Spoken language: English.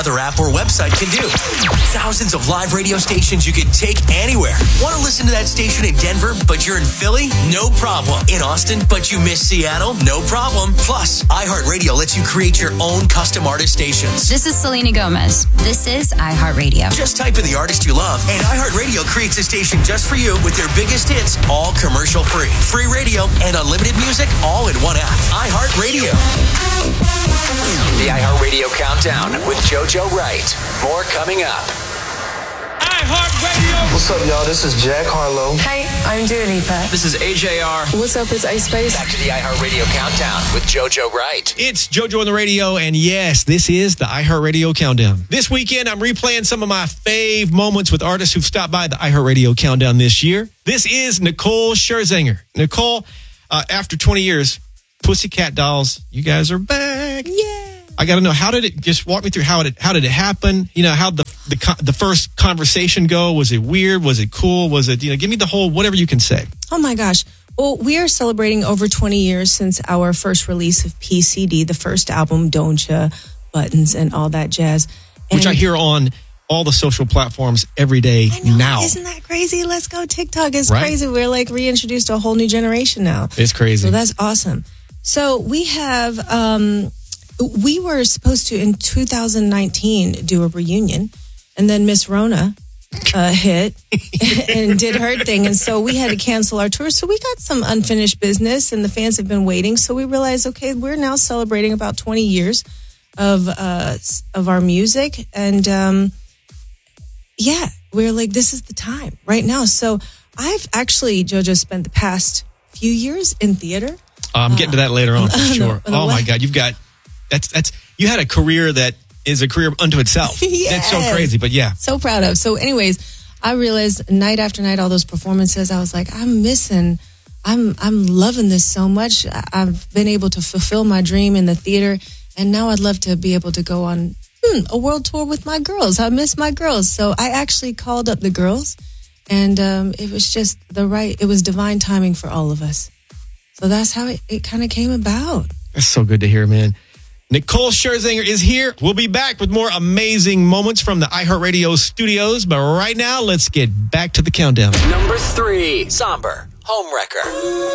other app or website can do. Thousands of live radio stations you can take anywhere. Want to listen to that station in Denver, but you're in Philly? No problem. In Austin, but you miss Seattle? No problem. Plus, iHeartRadio lets you create your own custom artist stations. This is Selena Gomez. This is iHeartRadio. Just type in the artist you love, and iHeartRadio creates a station just for you with their biggest hits, all commercial free. Free radio and unlimited music all in one app. iHeartRadio. The iHeartRadio Countdown with JoJo Wright. More coming up. iHeartRadio. What's up, y'all? This is Jack Harlow. Hey, I'm Dua Lipa. This is AJR. What's up? It's Ice Spice. Back to the iHeartRadio Countdown with JoJo Wright. It's JoJo on the radio, and yes, this is the iHeartRadio Countdown. This weekend, I'm replaying some of my fave moments with artists who've stopped by the iHeartRadio Countdown this year. This is Nicole Scherzinger. Nicole, after 20 years, Pussycat Dolls, you guys are back. Yeah. I got to know, how did it, just walk me through how did it happen? You know, how'd the first conversation go? Was it weird? Was it cool? Was it, give me the whole, whatever you can say. Oh my gosh. Well, we are celebrating over 20 years since our first release of PCD, the first album, Don't Ya, Buttons, and all that jazz. Which I hear on all the social platforms every day now. Isn't that crazy? Let's go TikTok. It's crazy. We're like reintroduced to a whole new generation now. It's crazy. So that's awesome. So we have, we were supposed to, in 2019, do a reunion. And then Miss Rona hit and did her thing. And so we had to cancel our tour. So we got some unfinished business and the fans have been waiting. So we realized, okay, we're now celebrating about 20 years of our music. And we're like, this is the time right now. So I've actually, JoJo, spent the past few years in theater. I'm getting to that later on for sure. Oh my God, you've got you had a career that is a career unto itself. Yes. That's so crazy, but yeah. So proud of. So anyways, I realized night after night, all those performances, I was like, I'm loving this so much. I've been able to fulfill my dream in the theater. And now I'd love to be able to go on a world tour with my girls. I miss my girls. So I actually called up the girls and it was just it was divine timing for all of us. So that's how it kind of came about. That's so good to hear, man. Nicole Scherzinger is here. We'll be back with more amazing moments from the iHeartRadio studios. But right now, let's get back to the countdown. Number 3, Somber, Homewrecker.